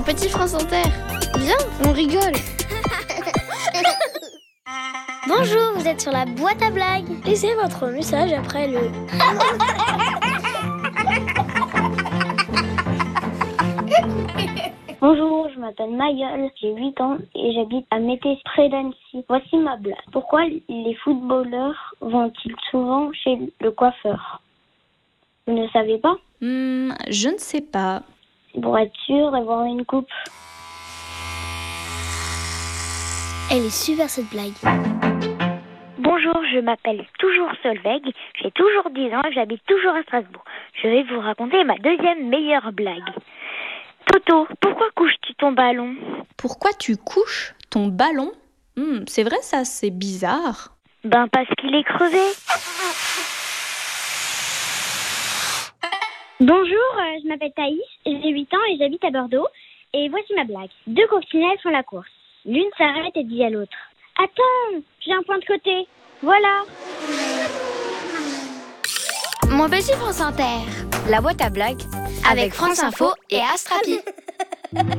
Petit France Inter, viens, on rigole. Bonjour, vous êtes sur la boîte à blagues. Laissez votre message après le... Bonjour, je m'appelle Mayol, j'ai 8 ans et j'habite à Mété près d'Annecy. Voici ma blague. Pourquoi les footballeurs vont-ils souvent chez le coiffeur? Vous ne savez pas? Je ne sais pas. C'est pour être sûr d'avoir une coupe. Elle est super cette blague. Bonjour, je m'appelle toujours Solveig, j'ai toujours 10 ans et j'habite toujours à Strasbourg. Je vais vous raconter ma deuxième meilleure blague. Toto, pourquoi couches-tu ton ballon? Pourquoi tu couches ton ballon? C'est vrai ça, c'est bizarre. Parce qu'il est crevé. Bonjour, je m'appelle Thaïs, j'ai 8 ans et j'habite à Bordeaux. Et voici ma blague. 2 coccinelles font la course. L'une s'arrête et dit à l'autre: Attends, j'ai un point de côté. Voilà. Mon petit France Inter, la boîte à blagues avec France Info et Astrapi.